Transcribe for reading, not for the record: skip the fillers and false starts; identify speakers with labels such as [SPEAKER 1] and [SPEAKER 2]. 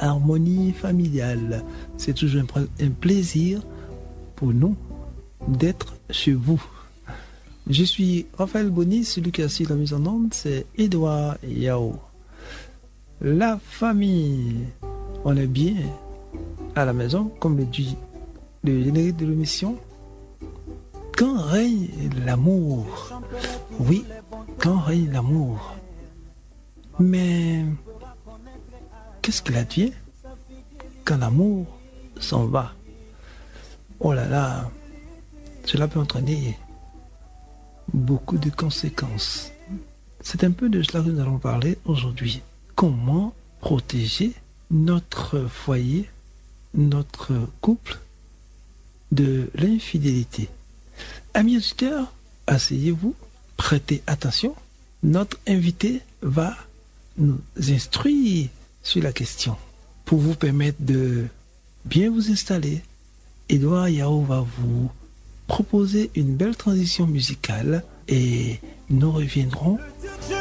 [SPEAKER 1] harmonie familiale. C'est toujours un plaisir pour nous d'être chez vous. Je suis Raphaël Boni, celui qui a assis la mise en onde, c'est Edouard Yao. La famille, on est bien à la maison, comme le dit le générique de l'émission. Quand règne l'amour? Oui, quand règne l'amour. Mais qu'est-ce qu'il advient quand l'amour s'en va? Oh là là, cela peut entraîner beaucoup de conséquences. C'est un peu de cela que nous allons parler aujourd'hui. Comment protéger notre foyer, notre couple de l'infidélité? Amis auditeurs, asseyez-vous, prêtez attention. Notre invité va nous instruire sur la question. Pour vous permettre de bien vous installer, Edouard Yao va vous proposer une belle transition musicale et nous reviendrons